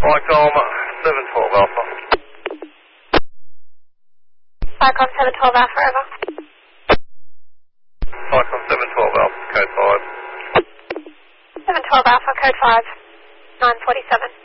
Vicom 712 Alpha. Vicom 712 Alpha, over. Vicom 712 Alpha, code 5. 712 Alpha, code 5, 947.